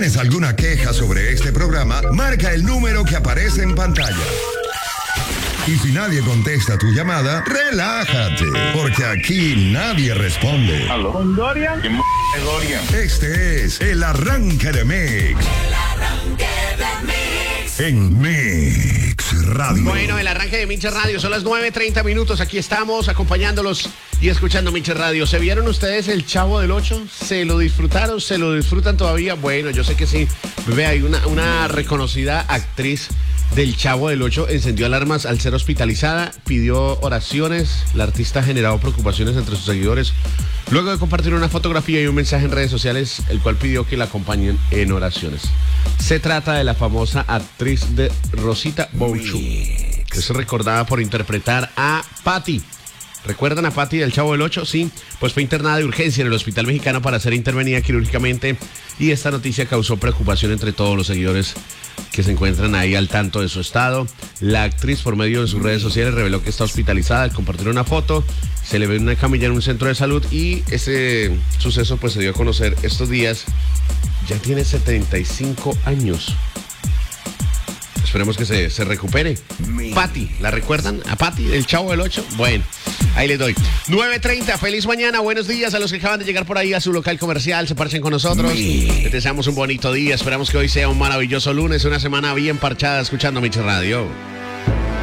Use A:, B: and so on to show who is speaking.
A: ¿Tienes alguna queja sobre este programa? Marca el número que aparece en pantalla. Y si nadie contesta tu llamada, relájate, porque aquí nadie responde.
B: ¿Aló? ¿Con Dorian? ¿Qué Dorian?
A: Este es el arranque de Mix. En Mix Radio.
C: Bueno, el arranque de Mix Radio, son las 9:30 minutos. Aquí estamos acompañándolos y escuchando Mix Radio. ¿Se vieron ustedes el Chavo del 8? ¿Se lo disfrutaron? ¿Se lo disfrutan todavía? Bueno, yo sé que sí. Bebé, hay una reconocida actriz del Chavo del 8 encendió alarmas al ser hospitalizada, pidió oraciones. La artista ha generado preocupaciones entre sus seguidores luego de compartir una fotografía y un mensaje en redes sociales, el cual pidió que la acompañen en oraciones. Se trata de la famosa actriz de Rosita Bouchu, que es recordada por interpretar a Patty. ¿Recuerdan a Patty del Chavo del 8? Sí, pues fue internada de urgencia en el Hospital Mexicano para ser intervenida quirúrgicamente, y esta noticia causó preocupación entre todos los seguidores que se encuentran ahí al tanto de su estado. La actriz, por medio de sus redes sociales, reveló que está hospitalizada. Al compartir una foto, se le ve en una camilla en un centro de salud, y ese suceso pues se dio a conocer estos días. Ya tiene 75 años. Esperemos que se recupere. Patty, ¿la recuerdan? ¿A Patty, el Chavo del 8? Bueno, ahí les doy. 9:30, feliz mañana, buenos días a los que acaban de llegar por ahí a su local comercial, se parchen con nosotros. Les deseamos un bonito día, esperamos que hoy sea un maravilloso lunes, una semana bien parchada escuchando Mix Radio.